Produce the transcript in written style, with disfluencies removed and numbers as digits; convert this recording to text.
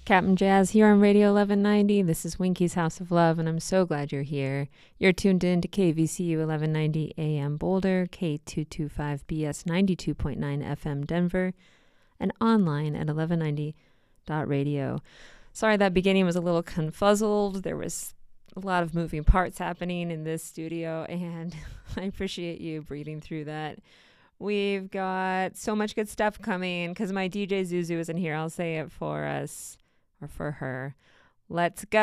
Captain Jazz here on Radio 1190. This is Winky's House of Love, and I'm so glad you're here. You're tuned in to KVCU 1190 AM Boulder, K225BS 92.9 FM Denver, and online at 1190.radio. Sorry that beginning was a little confuzzled. There was a lot of moving parts happening in this studio, and I appreciate you breathing through that. We've got so much good stuff coming because my DJ Zuzu isn't here. I'll say it for us or for her. Let's go.